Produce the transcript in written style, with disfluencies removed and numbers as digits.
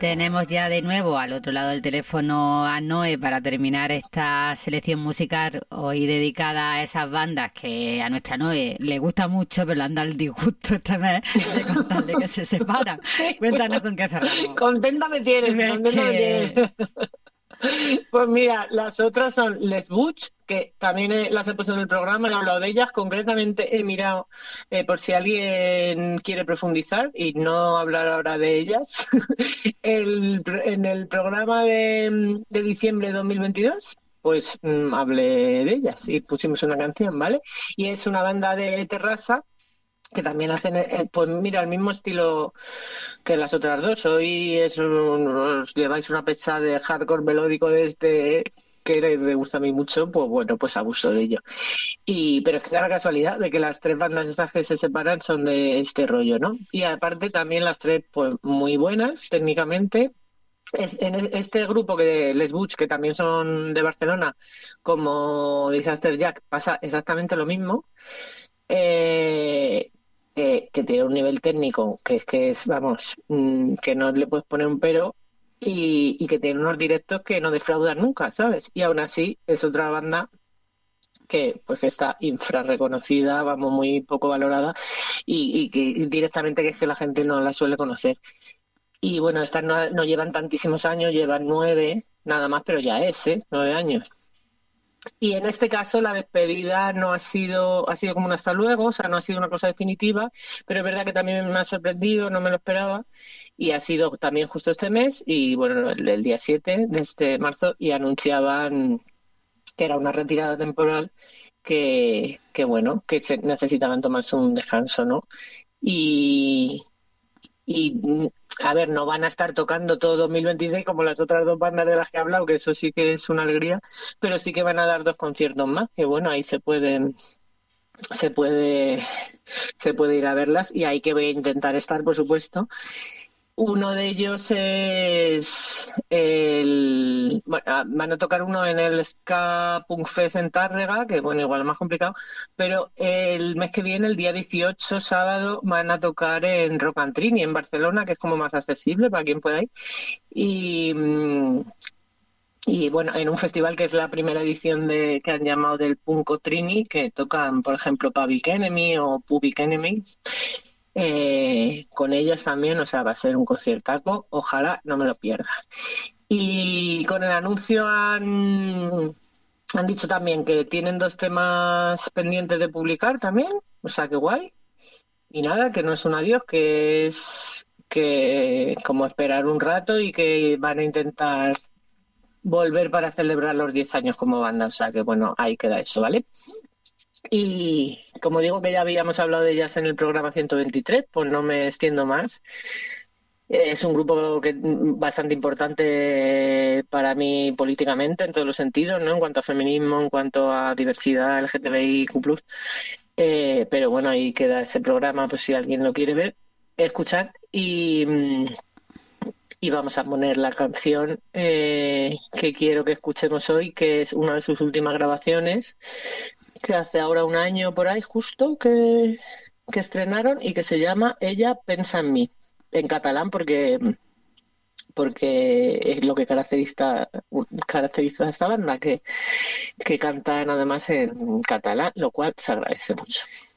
Tenemos ya de nuevo al otro lado del teléfono a Noé para terminar esta selección musical hoy dedicada a esas bandas que a nuestra Noé le gusta mucho, pero le anda el disgusto este mes de contarle que se separan. Sí, Cuéntanos con qué cerramos. contenta me tienes, Es contenta me tienes. que Pues mira, las otras son Les Butch, que también las he puesto en el programa, he hablado de ellas, concretamente he mirado por si alguien quiere profundizar y no hablar ahora de ellas. En el programa de diciembre de 2022, pues hablé de ellas y pusimos una canción, ¿vale? Y es una banda de Terrassa que también hacen, pues mira, el mismo estilo que las otras dos. Hoy os lleváis una pecha de hardcore melódico de este que me gusta a mí mucho, pues bueno, pues abuso de ello. Pero es que da la casualidad de que las tres bandas estas que se separan son de este rollo, ¿no? Y aparte también las tres, pues muy buenas técnicamente. Este grupo que Les Butch, que también son de Barcelona, como Disaster Jack, pasa exactamente lo mismo. Eh, que tiene un nivel técnico que es, vamos, que no le puedes poner un pero y que tiene unos directos que no defraudan nunca, ¿sabes? Y aún así es otra banda que pues que está infra reconocida, vamos, muy poco valorada y que directamente que es que la gente no la suele conocer. Y bueno, estas no llevan tantísimos años, llevan 9 nada más, pero ya es, 9 años. Y en este caso la despedida no ha sido como un hasta luego, o sea, no ha sido una cosa definitiva, pero es verdad que también me ha sorprendido, no me lo esperaba, y ha sido también justo este mes, y bueno, el día 7 de este marzo, y anunciaban que era una retirada temporal, que bueno, que necesitaban tomarse un descanso, ¿no? Y, y a ver, no van a estar tocando todo 2026 como las otras dos bandas de las que he hablado, que eso sí que es una alegría, pero sí que van a dar dos conciertos más, que bueno, ahí se puede, se puede ir a verlas y ahí que voy a intentar estar, por supuesto. Uno de ellos es bueno, van a tocar uno en el Ska Punk Fest en Tárrega, que bueno, igual es más complicado, pero el mes que viene, el día 18 sábado, van a tocar en Rock and Trini, en Barcelona, que es como más accesible para quien pueda ir. Y, y bueno, en un festival que es la primera edición que han llamado del Punco Trini, que tocan, por ejemplo, Public Enemy o Public Enemies. Con ellas también, o sea, va a ser un conciertazo, ojalá no me lo pierda. Y con el anuncio han dicho también que tienen dos temas pendientes de publicar también, o sea, que guay. Y nada, que no es un adiós, que es que como esperar un rato y que van a intentar volver para celebrar los 10 años como banda, o sea, que bueno, ahí queda eso, ¿vale? Y como digo que ya habíamos hablado de ellas en el programa 123, pues no me extiendo más. Es un grupo bastante importante para mí políticamente en todos los sentidos, ¿no? En cuanto a feminismo, en cuanto a diversidad LGTBIQ+. Pero bueno, ahí queda ese programa, pues si alguien lo quiere ver, escuchar. Y vamos a poner la canción que quiero que escuchemos hoy, que es una de sus últimas grabaciones, que hace ahora un año por ahí justo que estrenaron y que se llama Ella pensa en mí, en catalán porque es lo que caracteriza a esta banda, que cantan además en catalán, lo cual se agradece mucho.